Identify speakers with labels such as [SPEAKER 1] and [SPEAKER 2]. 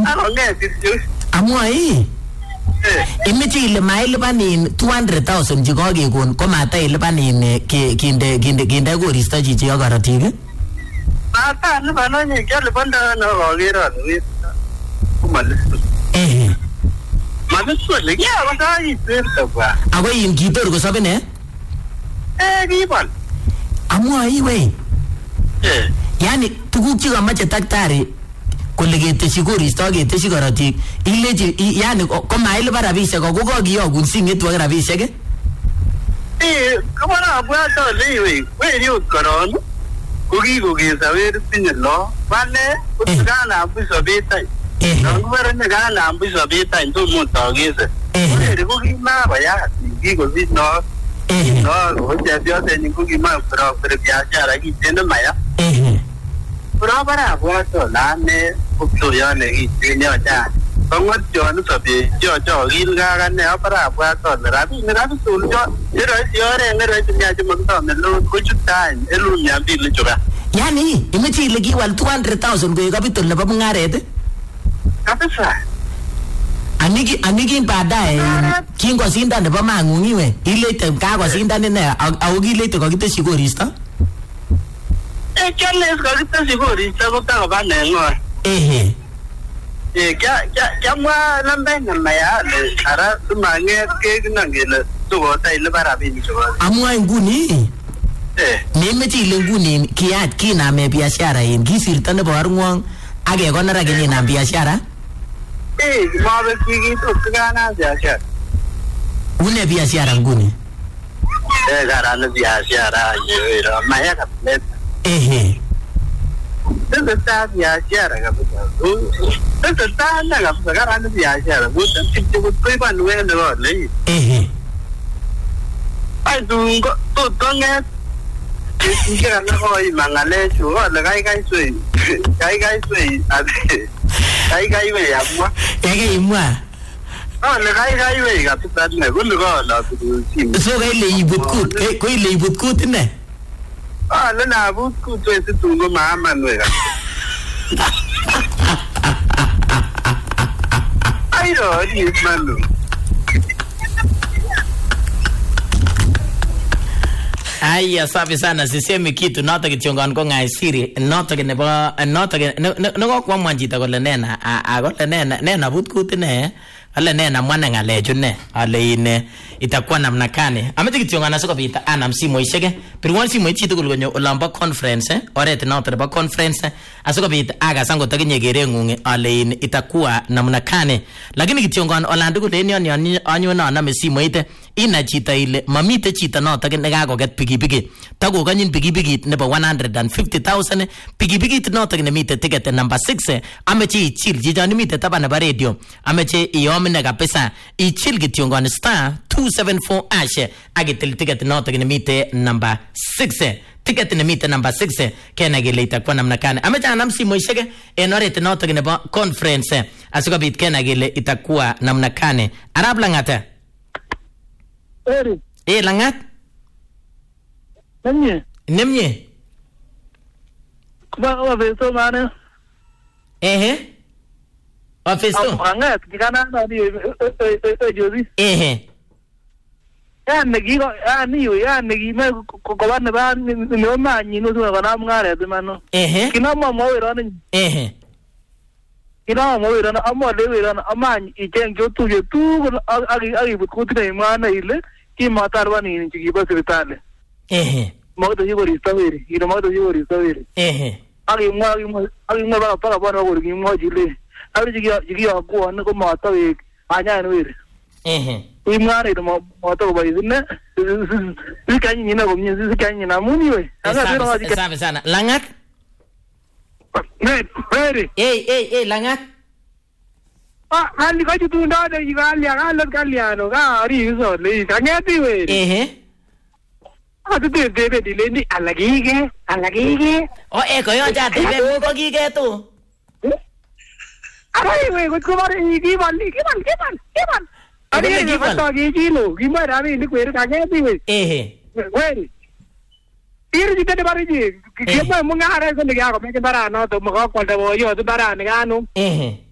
[SPEAKER 1] Amwai. Imeche ile mailipanin 200,000 che kokekon ko mata ilipanin kinde koristo chichi ak korotik.
[SPEAKER 2] Mata lipanonye kyalipanda no kokero wis. Kumalisu. Malisu le ya wasa isirta kwa.
[SPEAKER 1] Ako in kitor kosobe ne?
[SPEAKER 2] Kibon.
[SPEAKER 1] Amwai we. Yani tuguk che kamache daktari kole keteshi koristo keteshi korotik ilechi yani ko mailipa rabisiek ko kokiyogun singetu ak rabisiek.
[SPEAKER 2] Kamara abwat ole wewe koron ko kikokesa wertinye lo vale kutikana ambiso betai ngubere ne kana ambiso betai ndomo tagese wewe ko kimaba ya kikosit no hoja vyote ni kukima pro biashara kitende maya bara bwato lane kuptoyane kitende acha kongot jon sobe jo gilga ne bara bwato rabi suljo yore ngere tinya chimto melo kuchutan elu nyambi lichoga
[SPEAKER 1] yani imechi ile kiwal 200,000 koek capital nebo mungaret
[SPEAKER 2] kabisa
[SPEAKER 1] aniki baadaye kingosinda nebo mangungi we ilete kakosinda ne au kilete kokiteshi koristo
[SPEAKER 2] chales kokiteshi koristo ko ta ba ne ngor kya lambe na maya ara tumange ke nangele tugo ta ile barabini tugo
[SPEAKER 1] amwa nguni nemechi ile nguni kiat kiname biashara yin kisirta nebo arngwong age konora kinina biashara
[SPEAKER 2] mabe kiki tukana biashara
[SPEAKER 1] une biashara nguni
[SPEAKER 2] garana biashara yero maya kaplet Tata biashara kabisa. Tata na kabisa garana biashara. Buta kitu kuipa nuende wale. Ai dungo to tonge. Kira na hoi mangale chu wala kai sui. Kai sui ade. Kai we amwa.
[SPEAKER 1] Kai imwa.
[SPEAKER 2] Le kai we kabisa ne gundu ko la tu sim.
[SPEAKER 1] So kai le ibutkut. Kai le ibutkut ne.
[SPEAKER 2] Le na butkut tu tungo mama nuega. Ayo, ni manu.
[SPEAKER 1] Aya, safi sana, sisemi kitu noto kichongan ko ngai siri noto nebo noto no kwa mwanjita kole nena akole nena butkut ne ale nena mwana ngalechu ne ale ine itakuwa namna gani ameche kichongana sikobit anam simoishek pirwon simoit chi tugul konyo olombo conference oret noto nebo conference asikobit akasan kotakinye kerengung ale ine itakuwa namna gani lakini kichongan olando kule yon anyona aname simoit ina chito ile mamite chito noto nekakoget pikipiki takokanyin pikipikit nebo 150,000 pikipikit noto nemite ticket number 6 ameche ichil chichon imite taban nebo radio ameche iyomine kabisa ichil kityongon *274# akitil ticket noto nemite number 6 ticket nemite number 6 kena kele itakuwa namna gani ameche anam simoishek en oret noto nebo conference asikobit kena kele itakuwa namna gani arab langata langat nemye
[SPEAKER 2] Kuba waveso mana
[SPEAKER 1] waveso
[SPEAKER 2] angat kikana nani jozi ngigo nigime kokobane ba no manyi no so kana mngare de mano kinamo mawiro ni kinamo mawiro na amole wiro na amanyi ijengo tuje tu agi butkutine mana ile kimatarwa ni chikiba sibitale moto yigori stawiri iro moto yigori stawiri agi mwa para bana gori mwa jile ari jigi agwa ne ko mata we anya no wiri imware iro moto ba izine zikanyi nyina ko mnyi zikanyi na muni we
[SPEAKER 1] sabe sana langat langat
[SPEAKER 2] hali kaji tu ndade yigalia galiano ga ari so le kangeti we atu de dile ni alagige
[SPEAKER 1] ko yo ja de ko gige tu
[SPEAKER 2] arai we ko mare igi bali kiban ari ni ko gi lo gi mara ni ni ko kangeti we we ir jite de bariji ki mo ngare ko ni ga ko me bara no to mo ko de yo to bara ni anu